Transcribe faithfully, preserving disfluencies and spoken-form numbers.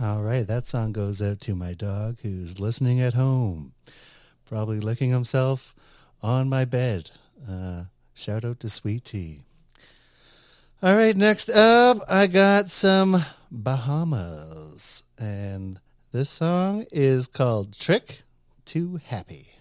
All right, that song goes out to my dog who's listening at home, probably licking himself on my bed. Uh, shout out to Sweet Tea. All right, next up, I got some Bahamas, and this song is called Trick to Happy.